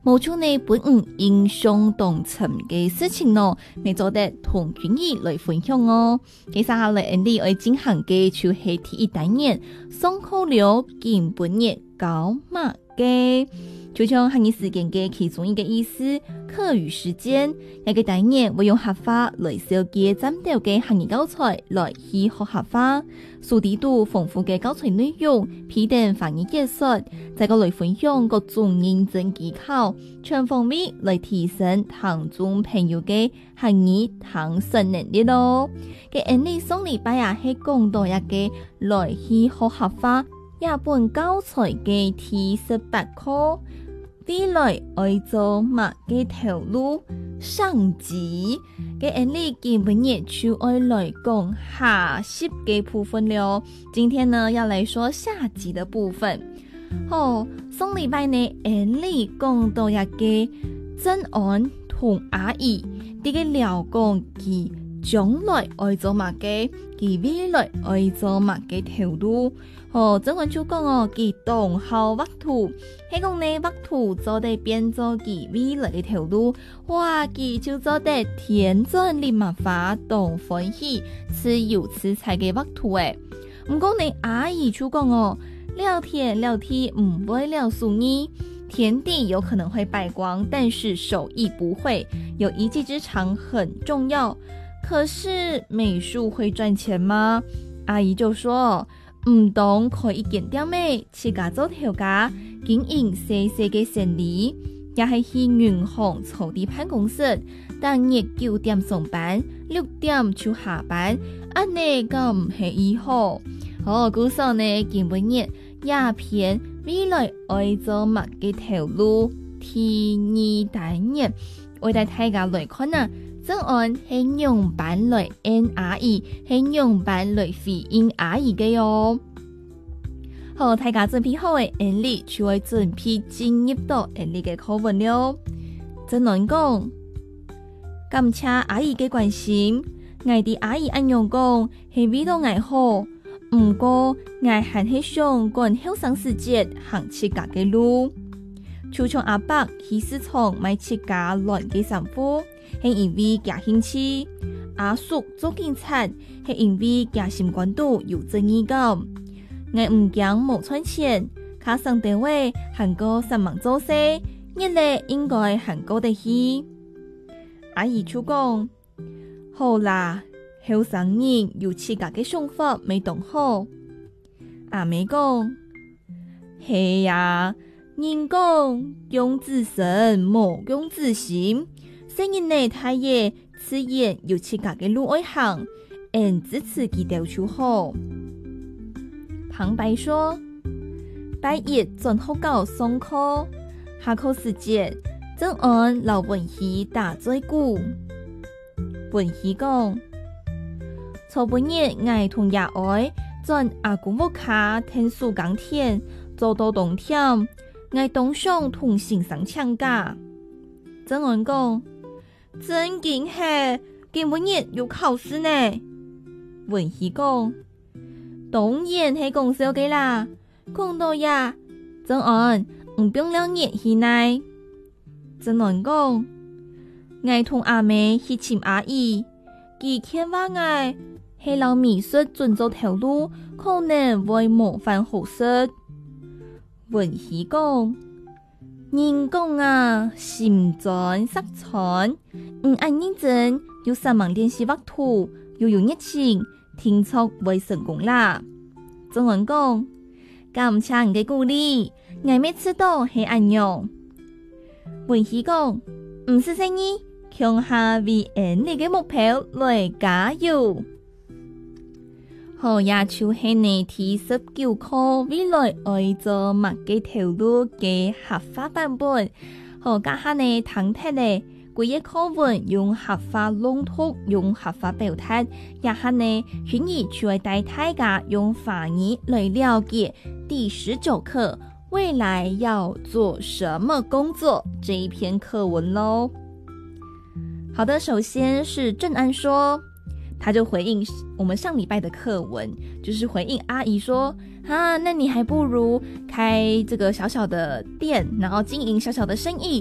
无处呢本影响同层嘅事情咯，你做得同群兒來分享哦。接下來你要進行嘅就是第一單元，上課了見本日搞乜嘅？就像漢語時間嘅其中一個意思，課餘時間一個單元會用客話來紹介針對嘅漢語教材來去學客話，樹地度豐富嘅教材內容，批定翻譯解說，再個來分享各種認證技巧，全方位來提升聽眾朋友嘅漢語聽識能力咯。嘅你上禮拜啊，係講到一個來去學客話日本教材嘅第18課。未來愛做乜嘅條路上集嘅你見本日就愛來講下集嘅部分了。今天呢要來說下集的部分。上禮拜呢你講到一個曾安同阿姨啲嘅聊講佢將來愛做乜嘅，佢未來愛做乜嘅條路。曾安就講佢動好畫圖，係講呢畫圖做得變做佢未來嘅條路，哇！佢就做得天轉立馬發動歡喜，自由自在嘅畫圖誒。唔過呢阿姨就講聊天唔會聊數意，田地有可能會敗光，但是手藝不會，有一技之長很重要。可是美術會賺錢嗎？阿姨就說唔懂可以減掉咩，自家做條架，經營細細嘅生意，也係去銀行草地辦公室，當日9點上班，6點就下班，安尼咁唔係以後。故所呢見本日鴉片未來愛做乜嘅條路，第2單元為大家來看啊。曾安係用版來演阿姨，係用版來回應阿姨嘅喲。好，大家準備好嘅，你就會準備進入到你嘅課文了。曾安講，感謝阿姨嘅關心，我哋阿姨安樣講係為到我好，唔過我還係想趕後生時節行自家嘅路。就從阿伯去市場買自家亂嘅衫褲，係因為佢興趣；阿叔做警察，係因為佢心肝度有正義感。我唔驚冇賺錢，卡上地位行過3萬做事，日咧應該行過得去。阿姨就講，好啦，後生人有自家嘅想法未懂好。阿妹講，係呀。人講公子身，莫公子心。生人呢，他也自然有自家嘅路愛行，支持佢條就好。旁白說：拜一準好搞上課，下課時節，曾安老文熙打嘴鼓。文熙講：從本日我同爺愛轉阿公屋卡聽樹耕田，做到冬天。我當上同先生請假。曾安講：真驚嚇，今本日有考試呢。文熙講：當然係講笑嘅啦。講到呀，曾安唔用了熱氣呢。曾安講：我同阿妹去請阿姨，佢勸話我係老美術準做條路，可能會模範好事。文熙講：人講啊，心專色傳，按認真，有3萬練習畫圖，又有熱情，聽說會成功啦。曾安講：感謝你嘅鼓勵，我未知道係安樣。文熙講：唔是生意，向下為你嘅目標來加油。好，也就係你第19課未來愛做乜嘅條路嘅合法版本。好，家下呢聽聽呢，每一課文用合法朗讀，用合法表達。也下呢，願意就會帶大家用法語來了解第19課未來要做什麼工作這一篇課文咯。好的，首先是曾安說。他就回應我們上禮拜的課文，就是回應阿姨說那你還不如開這個小小的店，然後經營小小的生意，